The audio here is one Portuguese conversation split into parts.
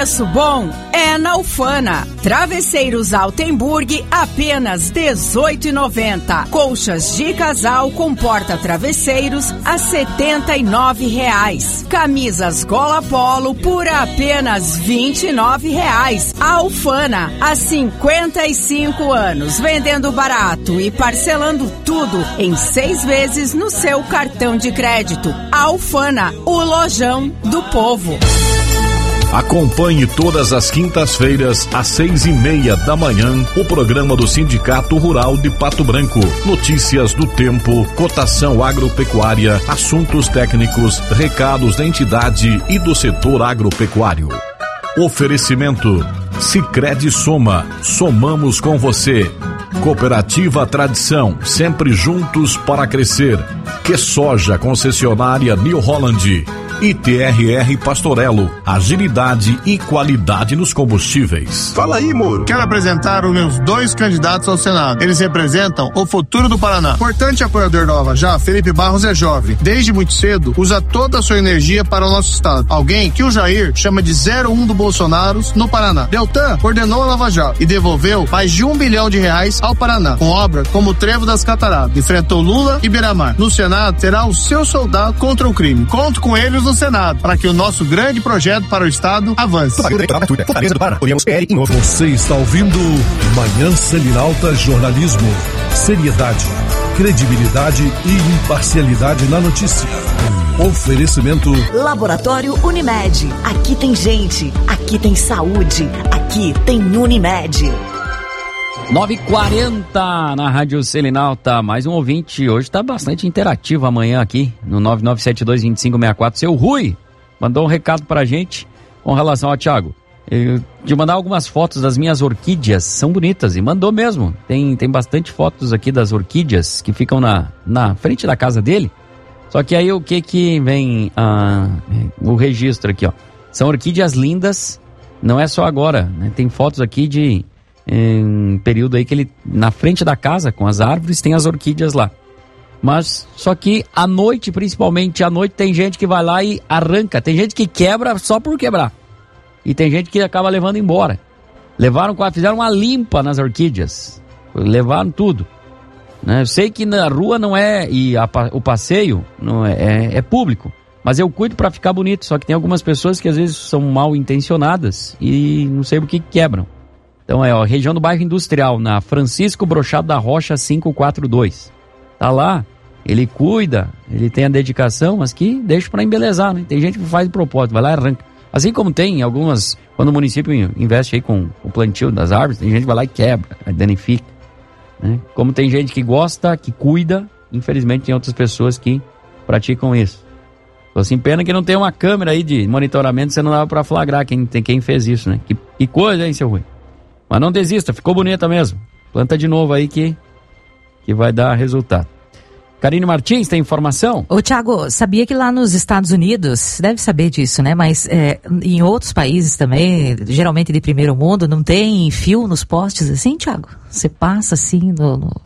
Preço bom é na Ufana. Travesseiros Altenburg, apenas R$18,90. Colchas de casal com porta-travesseiros a R$79. Camisas Gola Polo por apenas R$29. A Ufana, há 55 anos, vendendo barato e parcelando tudo em 6 vezes no seu cartão de crédito. A Ufana, o lojão do povo. Acompanhe todas as quintas-feiras, às 6:30 da manhã, o programa do Sindicato Rural de Pato Branco. Notícias do tempo, cotação agropecuária, assuntos técnicos, recados da entidade e do setor agropecuário. Oferecimento: Sicredi Soma, somamos com você. Cooperativa Tradição, sempre juntos para crescer. Que Soja, concessionária New Holland. ITRR Pastorello, agilidade e qualidade nos combustíveis. Fala aí, Moro. Quero apresentar os meus 2 candidatos ao Senado. Eles representam o futuro do Paraná. Importante apoiador da Lava Jato, Felipe Barros é jovem. Desde muito cedo, usa toda a sua energia para o nosso estado. Alguém que o Jair chama de 01 do Bolsonaro no Paraná. Deltan ordenou a Lava Jato e devolveu mais de R$1 bilhão ao Paraná, com obra como o Trevo das Cataratas. Enfrentou Lula e Beiramar. No Senado, será o seu soldado contra o crime. Conto com eles no Senado, para que o nosso grande projeto para o Estado avance. Você está ouvindo Manhã Selinalta Jornalismo. Seriedade, credibilidade e imparcialidade na notícia. Oferecimento Laboratório Unimed. Aqui tem gente, aqui tem saúde, aqui tem Unimed. 9h40 na Rádio Selinalta, mais um ouvinte, hoje está bastante interativo amanhã aqui, no 99722564, seu Rui, mandou um recado pra gente com relação ao Thiago, de mandar algumas fotos das minhas orquídeas, são bonitas, e mandou mesmo, tem bastante fotos aqui das orquídeas que ficam na frente da casa dele, só que aí o que vem o registro aqui, ó, são orquídeas lindas, não é só agora, né? Tem fotos aqui de em período aí que ele, na frente da casa, com as árvores, tem as orquídeas lá. Mas, só que à noite, principalmente à noite, tem gente que vai lá e arranca. Tem gente que quebra só por quebrar. E tem gente que acaba levando embora. Fizeram uma limpa nas orquídeas. Levaram tudo. Né? Eu sei que na rua não é, e o passeio não é público. Mas eu cuido para ficar bonito. Só que tem algumas pessoas que às vezes são mal intencionadas e não sei por que quebram. Então região do bairro Industrial, na Francisco Brochado da Rocha 542. Tá lá, ele cuida, ele tem a dedicação, mas que deixa para embelezar, né? Tem gente que faz de propósito, vai lá e arranca. Assim como tem algumas, quando o município investe aí com o plantio das árvores, tem gente que vai lá e quebra, danifica. Né? Como tem gente que gosta, que cuida, infelizmente tem outras pessoas que praticam isso. Tô assim, pena que não tem uma câmera aí de monitoramento, você não dava para flagrar quem fez isso, né? Que coisa, hein, seu Rui? Mas não desista, ficou bonita mesmo. Planta de novo aí que vai dar resultado. Karine Martins, tem informação? Ô, Thiago, sabia que lá nos Estados Unidos, deve saber disso, né? Mas em outros países também, geralmente de primeiro mundo, não tem fio nos postes assim, Thiago? Você passa assim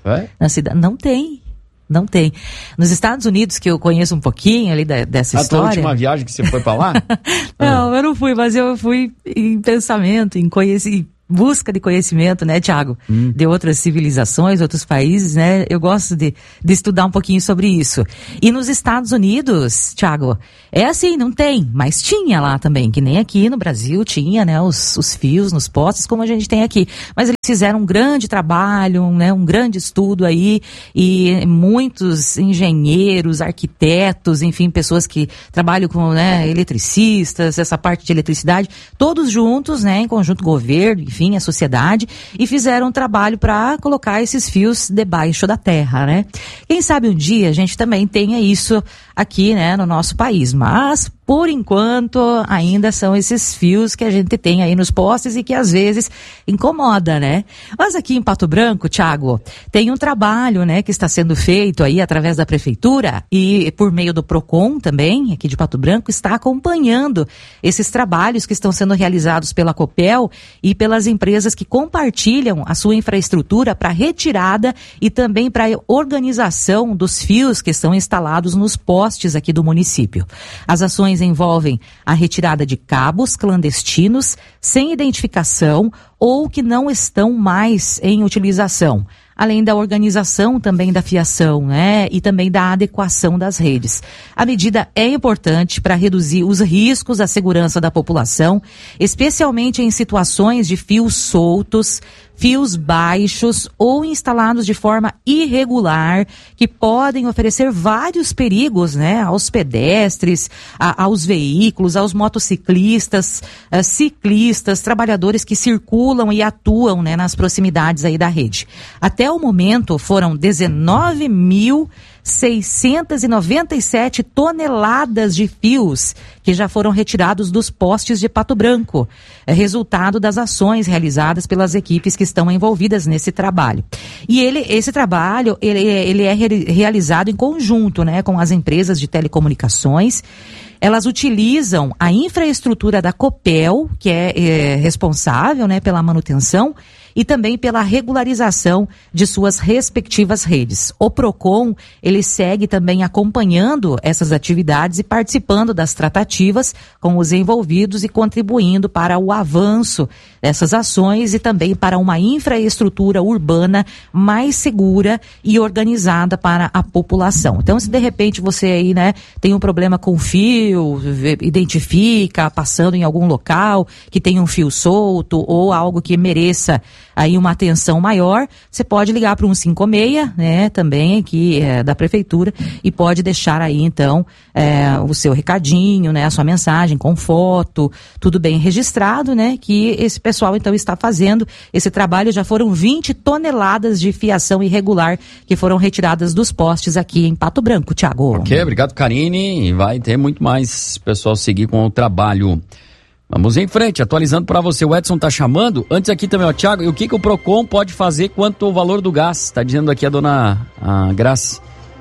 na cidade. Não tem. Não tem. Nos Estados Unidos, que eu conheço um pouquinho ali dessa história... A tua última viagem que você foi pra lá? Não, eu não fui, mas eu fui em pensamento, em busca de conhecimento, né, Thiago? De outras civilizações, outros países, né? Eu gosto de estudar um pouquinho sobre isso. E nos Estados Unidos, Thiago, é assim, não tem, mas tinha lá também, que nem aqui no Brasil tinha, né, os fios nos postes, como a gente tem aqui. Mas eles fizeram um grande trabalho, né, um grande estudo aí, e muitos engenheiros, arquitetos, enfim, pessoas que trabalham com, né, eletricistas, essa parte de eletricidade, todos juntos, né, em conjunto governo, enfim, a sociedade, e fizeram um trabalho para colocar esses fios debaixo da terra, né? Quem sabe um dia a gente também tenha isso aqui, né, no nosso país, mas por enquanto ainda são esses fios que a gente tem aí nos postes e que às vezes incomoda, né? Mas aqui em Pato Branco, Thiago, tem um trabalho, né, que está sendo feito aí através da prefeitura e por meio do Procon também, aqui de Pato Branco, está acompanhando esses trabalhos que estão sendo realizados pela Copel e pelas empresas que compartilham a sua infraestrutura para retirada e também para organização dos fios que estão instalados nos postes aqui do município. As ações ações envolvem a retirada de cabos clandestinos sem identificação ou que não estão mais em utilização, além da organização também da fiação, né? E também da adequação das redes. A medida é importante para reduzir os riscos à segurança da população, especialmente em situações de fios soltos, fios baixos ou instalados de forma irregular, que podem oferecer vários perigos, né, aos pedestres, aos veículos, aos motociclistas, ciclistas, trabalhadores que circulam e atuam, né, nas proximidades aí da rede. Até o momento foram 19.697 toneladas de fios que já foram retirados dos postes de Pato Branco, resultado das ações realizadas pelas equipes que estão envolvidas nesse trabalho. E esse trabalho é realizado em conjunto, né, com as empresas de telecomunicações. Elas utilizam a infraestrutura da Copel, que é responsável, né, pela manutenção e também pela regularização de suas respectivas redes. O PROCON, ele segue também acompanhando essas atividades e participando das tratativas com os envolvidos e contribuindo para o avanço dessas ações e também para uma infraestrutura urbana mais segura e organizada para a população. Então, se de repente você aí, né, tem um problema com fio, identifica passando em algum local que tem um fio solto ou algo que mereça aí uma atenção maior, você pode ligar para o 156, né, também aqui da prefeitura, e pode deixar aí então o seu recadinho, né, a sua mensagem com foto, tudo bem registrado, né, que esse pessoal então está fazendo esse trabalho. Já foram 20 toneladas de fiação irregular que foram retiradas dos postes aqui em Pato Branco, Thiago. Ok, obrigado, Karine, e vai ter muito mais pessoal seguir com o trabalho. Vamos em frente, atualizando para você, o Edson tá chamando, antes aqui também, ó, Thiago, e o que o PROCON pode fazer quanto ao valor do gás? Tá dizendo aqui a dona Graça.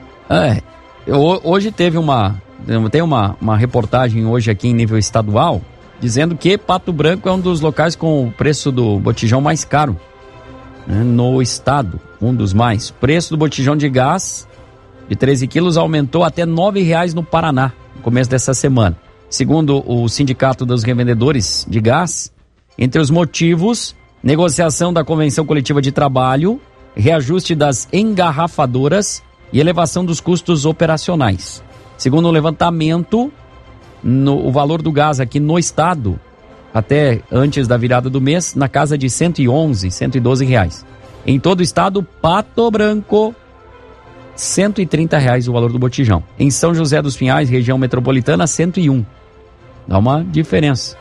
Hoje tem uma reportagem hoje aqui em nível estadual, dizendo que Pato Branco é um dos locais com o preço do botijão mais caro, né, no estado, um dos mais. O preço do botijão de gás de 13 quilos aumentou até R$ 9,00 no Paraná, no começo dessa semana. Segundo o Sindicato dos Revendedores de Gás, entre os motivos, negociação da Convenção Coletiva de Trabalho, reajuste das engarrafadoras e elevação dos custos operacionais. Segundo o levantamento, o valor do gás aqui no estado, até antes da virada do mês, na casa de R$ 111, R$ 112 reais. Em todo o estado, Pato Branco, R$ 130 reais o valor do botijão. Em São José dos Pinhais, região metropolitana, R$ 101. Dá uma diferença.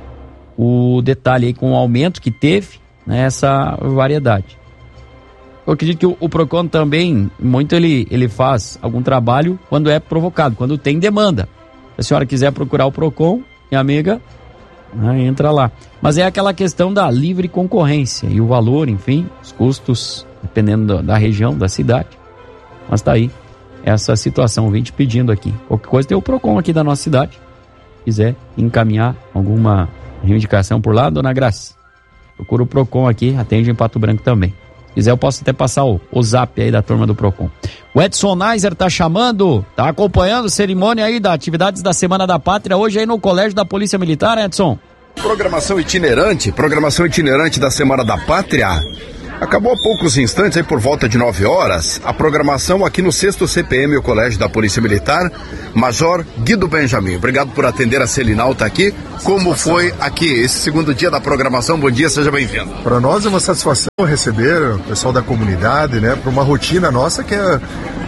O detalhe aí com o aumento que teve, né, essa variedade. Eu acredito que o PROCON também, muito ele faz algum trabalho quando é provocado, quando tem demanda. Se a senhora quiser procurar o PROCON, minha amiga, entra lá. Mas é aquela questão da livre concorrência e o valor, enfim, os custos, dependendo da região, da cidade. Mas tá aí, essa situação, vim te pedindo aqui. Qualquer coisa tem o PROCON aqui da nossa cidade. Se quiser encaminhar alguma reivindicação por lá, dona Graça, procura o PROCON aqui, atende em Pato Branco também. Se quiser eu posso até passar o zap aí da turma do PROCON. O Edson Neiser tá chamando, tá acompanhando a cerimônia aí das atividades da Semana da Pátria hoje aí no Colégio da Polícia Militar, Edson. Programação itinerante da Semana da Pátria. Acabou há poucos instantes, aí por volta de 9 horas, a programação aqui no 6º CPM, o Colégio da Polícia Militar, Major Guido Benjamin. Obrigado por atender a Selinal, tá aqui. Como foi aqui esse segundo dia da programação? Bom dia, seja bem-vindo. Para nós é uma satisfação receber o pessoal da comunidade, né, para uma rotina nossa que é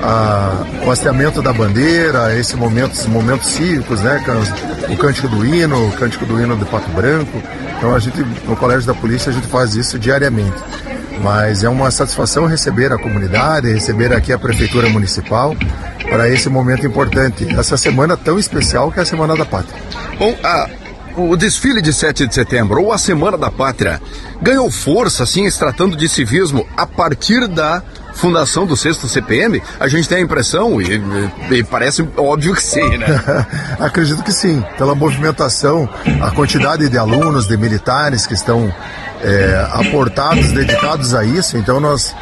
o hasteamento da bandeira, esses momentos cívicos, né, o Cântico do Hino de Pato Branco. Então no Colégio da Polícia a gente faz isso diariamente. Mas é uma satisfação receber a comunidade, receber aqui a Prefeitura Municipal para esse momento importante, essa semana tão especial que é a Semana da Pátria. Bom, o desfile de 7 de setembro, ou a Semana da Pátria, ganhou força, assim, se tratando de civismo, a partir da fundação do 6º CPM? A gente tem a impressão, e parece óbvio que sim, né? Acredito que sim, pela movimentação, a quantidade de alunos, de militares que estão aportados, dedicados a isso. Então nós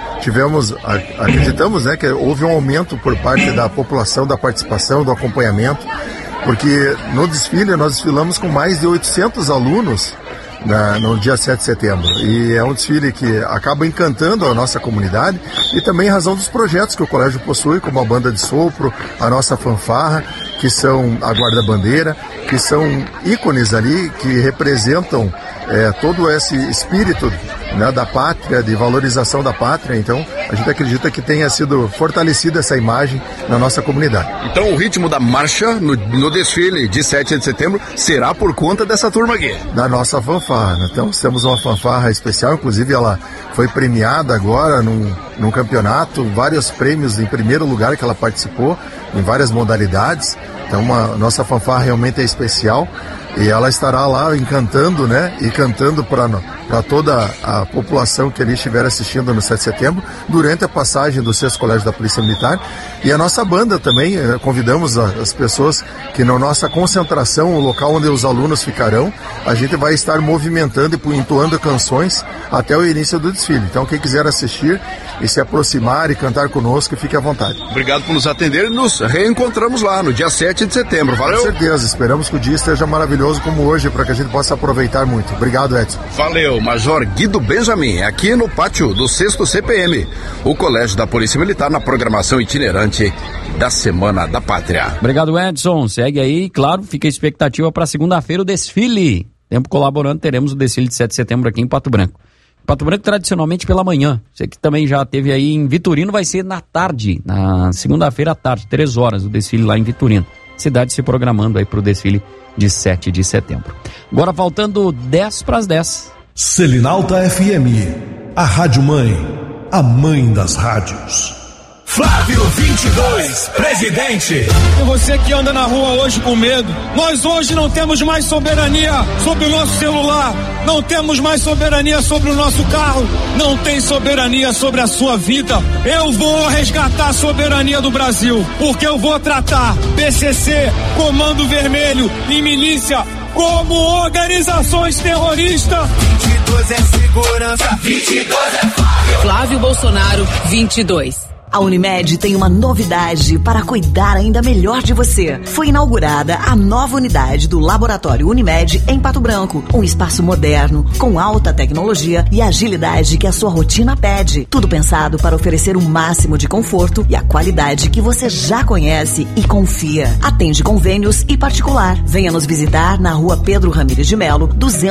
acreditamos, né, que houve um aumento por parte da população, da participação, do acompanhamento, porque no desfile nós desfilamos com mais de 800 alunos no dia 7 de setembro, e é um desfile que acaba encantando a nossa comunidade e também em razão dos projetos que o colégio possui, como a banda de sopro, a nossa fanfarra, que são a guarda-bandeira, que são ícones ali que representam todo esse espírito, né, da pátria, de valorização da pátria. Então a gente acredita que tenha sido fortalecida essa imagem na nossa comunidade. Então o ritmo da marcha no desfile de 7 de setembro será por conta dessa turma aqui? Da nossa fanfarra. Então temos uma fanfarra especial, inclusive ela foi premiada agora num campeonato, vários prêmios em primeiro lugar que ela participou, em várias modalidades. Então nossa fanfarra realmente é especial e ela estará lá encantando, né, e cantando para toda a população que ali estiver assistindo no 7 de setembro, durante a passagem do 6º Colégio da Polícia Militar. E a nossa banda também, convidamos as pessoas que na nossa concentração, o local onde os alunos ficarão, a gente vai estar movimentando e entoando canções até o início do desfile. Então quem quiser assistir e se aproximar e cantar conosco, fique à vontade. Obrigado por nos atender e nos reencontramos lá no dia 7 de setembro. Valeu? Com certeza, esperamos que o dia esteja maravilhoso como hoje, para que a gente possa aproveitar muito. Obrigado, Edson. Valeu, Major Guido Benjamin, aqui no pátio do 6º CPM, o Colégio da Polícia Militar, na programação itinerante da Semana da Pátria. Obrigado, Edson. Segue aí, claro, fica a expectativa para segunda-feira o desfile. Tempo colaborando, teremos o desfile de 7 de setembro aqui em Pato Branco. Pato Branco tradicionalmente pela manhã. Você que também já teve aí em Vitorino, vai ser na tarde, na segunda-feira à tarde, 3 horas, o desfile lá em Vitorino. Cidade se programando aí para o desfile de 7 de setembro. Agora faltando 10 para as 10. Selinalta FM, a Rádio Mãe, a mãe das rádios. Flávio 22, presidente. E você que anda na rua hoje com medo, nós hoje não temos mais soberania sobre o nosso celular, não temos mais soberania sobre o nosso carro, não tem soberania sobre a sua vida. Eu vou resgatar a soberania do Brasil, porque eu vou tratar PCC, Comando Vermelho e milícia como organizações terroristas. 22 é segurança, 22 é Flávio. Flávio Bolsonaro, 22. A Unimed tem uma novidade para cuidar ainda melhor de você. Foi inaugurada a nova unidade do Laboratório Unimed em Pato Branco. Um espaço moderno, com alta tecnologia e agilidade que a sua rotina pede. Tudo pensado para oferecer o máximo de conforto e a qualidade que você já conhece e confia. Atende convênios e particular. Venha nos visitar na Rua Pedro Ramires de Melo,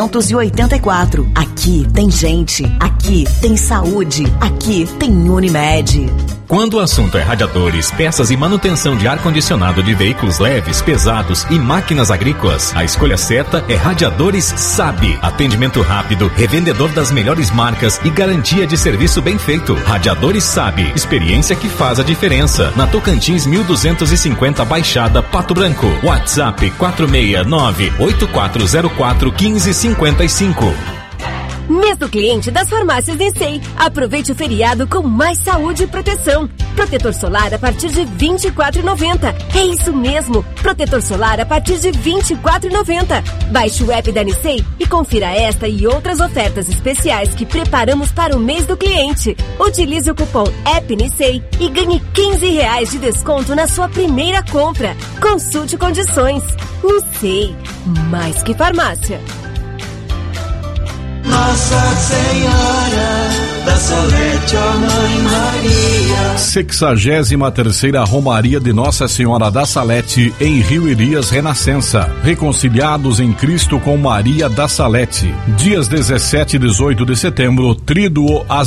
284. Aqui tem gente, aqui tem saúde, aqui tem Unimed. Quando o assunto é radiadores, peças e manutenção de ar-condicionado de veículos leves, pesados e máquinas agrícolas, a escolha certa é Radiadores SAB. Atendimento rápido, revendedor das melhores marcas e garantia de serviço bem feito. Radiadores SAB, experiência que faz a diferença. Na Tocantins 1250 Baixada, Pato Branco. WhatsApp 469-8404-1555. Mês do cliente das farmácias Ensei. Aproveite o feriado com mais saúde e proteção. Protetor solar a partir de R$ 24,90. É isso mesmo, protetor solar a partir de R$ 24,90. Baixe o app da Ensei e confira esta e outras ofertas especiais que preparamos para o mês do cliente. Utilize o cupom AppNicei e ganhe R$15 de desconto na sua primeira compra. Consulte condições. Ensei, mais que farmácia. Nossa Senhora da Salete, ó Mãe Maria. 63ª Romaria de Nossa Senhora da Salete, em Rio Irias, Renascença. Reconciliados em Cristo com Maria da Salete. Dias 17 e 18 de setembro, tríduo às